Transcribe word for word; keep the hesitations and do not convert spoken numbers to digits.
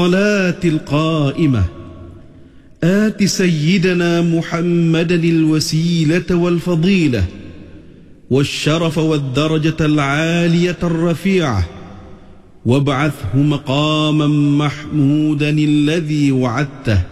الصلاة القائمة آت سيدنا محمدا الوسيلة والفضيلة والشرف والدرجة العالية الرفيعة وابعثه مقاما محمودا الذي وعدته